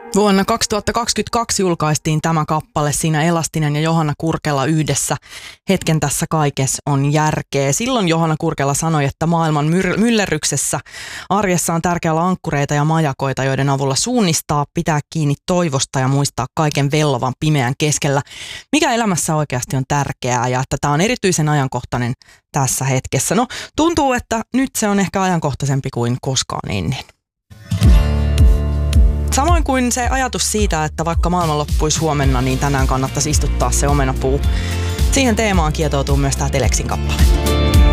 Vuonna 2022 julkaistiin tämä kappale, siinä Elastinen ja Johanna Kurkela yhdessä. Hetken tässä kaikessa on järkeä. Silloin Johanna Kurkela sanoi, että maailman myllerryksessä arjessa on tärkeää olla ankkureita ja majakoita, joiden avulla suunnistaa, pitää kiinni toivosta ja muistaa kaiken vellovan pimeän keskellä, mikä elämässä oikeasti on tärkeää ja että tämä on erityisen ajankohtainen tässä hetkessä. No, tuntuu, että nyt se on ehkä ajankohtaisempi kuin koskaan ennen. Samoin kuin se ajatus siitä, että vaikka maailma loppuisi huomenna, niin tänään kannattaisi istuttaa se omenapuu. Siihen teemaan kietoutuu myös tämä Telexin kappale.